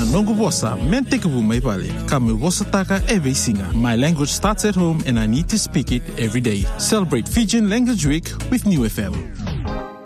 nongo wosa menteke bu mai pale. Kame wosa taka ewe singa. My language starts at home and I need to speak it every day. Celebrate Fijian Language Week with New FM.